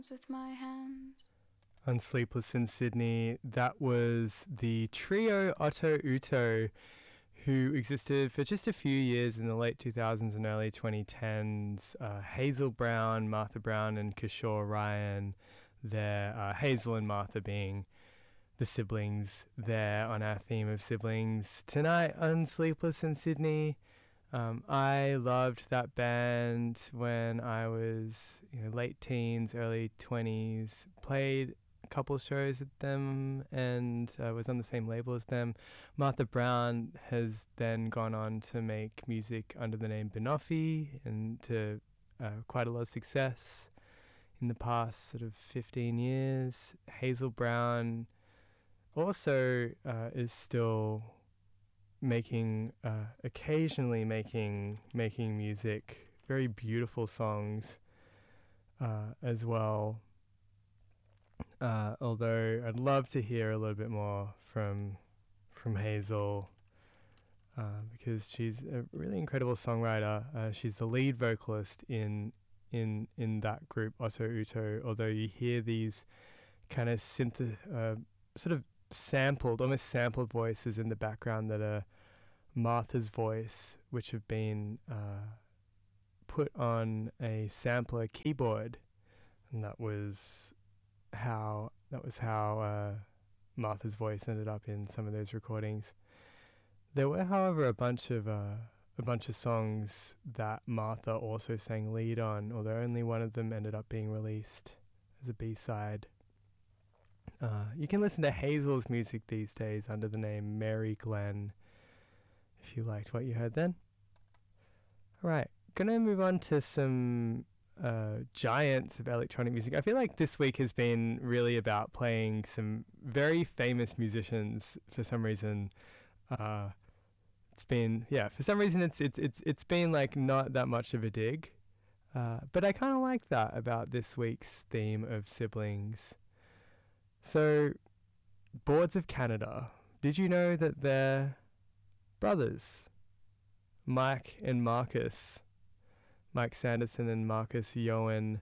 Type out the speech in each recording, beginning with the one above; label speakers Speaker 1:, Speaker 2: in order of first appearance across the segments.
Speaker 1: with my hands.
Speaker 2: On Sleepless in Sydney, that was the trio Otto Uto, who existed for just a few years in the late 2000s and early 2010s. Hazel Brown, Martha Brown, and Kishore Ryan. There, Hazel and Martha being the siblings there on our theme of siblings. Tonight on Sleepless in Sydney, I loved that band when I was late teens, early 20s. Played a couple shows with them and was on the same label as them. Martha Brown has then gone on to make music under the name Banoffee and to quite a lot of success in the past sort of 15 years. Hazel Brown also is still occasionally making music, very beautiful songs as well. Although I'd love to hear a little bit more from Hazel because she's a really incredible songwriter. She's the lead vocalist in that group Otto Uto. Although you hear these kind of sort of almost sampled voices in the background that are Martha's voice, which have been put on a sampler keyboard, and that was how Martha's voice ended up in some of those recordings. There were, however, a bunch of songs that Martha also sang lead on, although only one of them ended up being released as a B-side. You can listen to Hazel's music these days under the name Mary Glenn, if you liked what you heard then. Alright, gonna move on to some giants of electronic music. I feel like this week has been really about playing some very famous musicians for some reason. It's been like not that much of a dig. But I kind of like that about this week's theme of siblings. So, Boards of Canada. Did you know that they're brothers? Mike and Marcus. Mike Sanderson and Marcus Johan.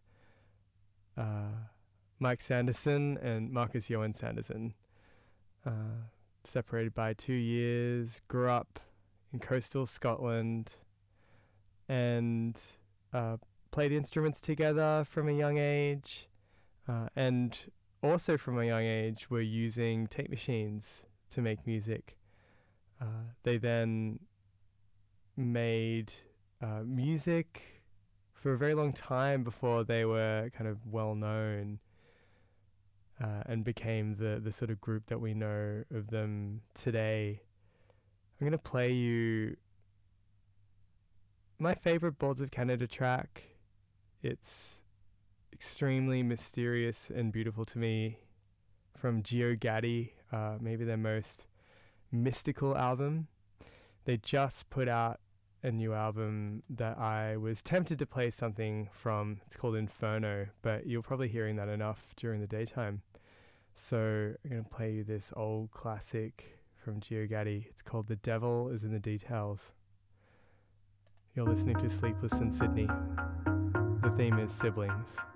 Speaker 2: Mike Sanderson and Marcus Johan Sanderson. Separated by 2 years. Grew up in coastal Scotland. And played instruments together from a young age. And also from a young age were using tape machines to make music. They then made music for a very long time before they were kind of well known and became the sort of group that we know of them today. I'm going to play you my favorite Boards of Canada track. It's extremely mysterious and beautiful to me, from GeoGaddy, maybe their most mystical album. They just put out a new album that I was tempted to play something from. It's called Inferno, but you're probably hearing that enough during the daytime. So I'm going to play you this old classic from GeoGaddy. It's called The Devil is in the Details. You're listening to Sleepless in Sydney. The theme is siblings.